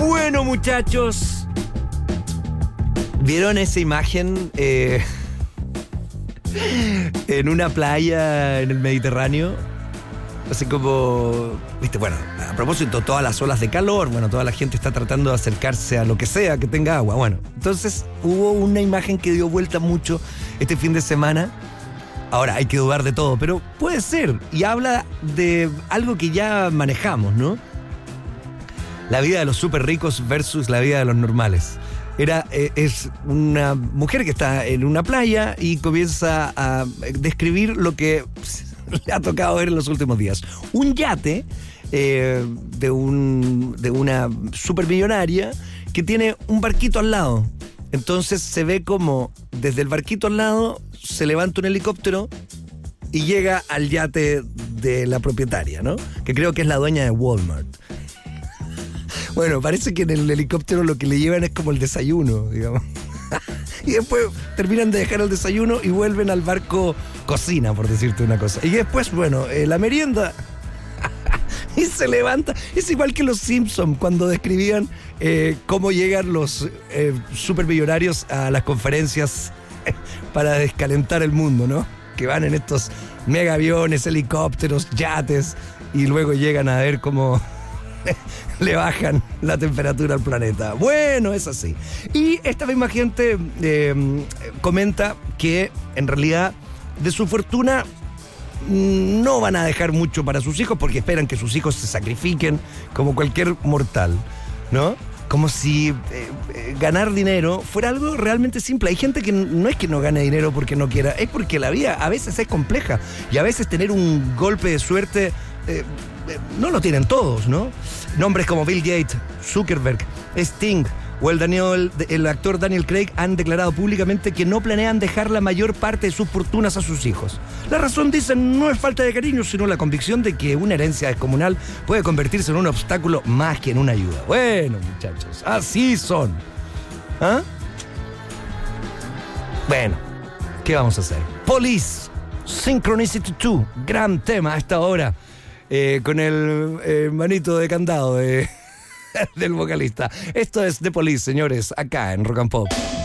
Bueno, muchachos, ¿vieron esa imagen en una playa en el Mediterráneo? Así como, viste, bueno, a propósito, todas las olas de calor, bueno, toda la gente está tratando de acercarse a lo que sea que tenga agua. Bueno, entonces hubo una imagen que dio vuelta mucho este fin de semana. Ahora, hay que dudar de todo, pero puede ser. Y habla de algo que ya manejamos, ¿no? La vida de los súper ricos versus la vida de los normales. Es una mujer que está en una playa y comienza a describir lo que le ha tocado ver en los últimos días. Un yate de una supermillonaria que tiene un barquito al lado. Entonces se ve como desde el barquito al lado se levanta un helicóptero y llega al yate de la propietaria, ¿no? Que creo que es la dueña de Walmart. Bueno, parece que en el helicóptero lo que le llevan es como el desayuno, digamos. Y después terminan de dejar el desayuno y vuelven al barco cocina, por decirte una cosa. Y después, bueno, la merienda. Y se levanta. Es igual que los Simpsons cuando describían cómo llegan los supermillonarios a las conferencias para descalentar el mundo, ¿no? Que van en estos mega aviones, helicópteros, yates y luego llegan a ver cómo le bajan la temperatura al planeta. Bueno, es así. Y esta misma gente comenta que en realidad de su fortuna no van a dejar mucho para sus hijos porque esperan que sus hijos se sacrifiquen como cualquier mortal, ¿no? Como si ganar dinero fuera algo realmente simple. Hay gente que no es que no gane dinero porque no quiera, es porque la vida a veces es compleja y a veces tener un golpe de suerte no lo tienen todos, ¿no? Nombres como Bill Gates, Zuckerberg, Sting o el actor Daniel Craig han declarado públicamente que no planean dejar la mayor parte de sus fortunas a sus hijos. La razón, dicen, no es falta de cariño, sino la convicción de que una herencia descomunal puede convertirse en un obstáculo más que en una ayuda. Bueno, muchachos, así son. ¿Ah? Bueno, ¿qué vamos a hacer? Police, Synchronicity 2, gran tema a esta hora, con el manito de candado del vocalista. Esto es The Police, señores, acá en Rock and Pop.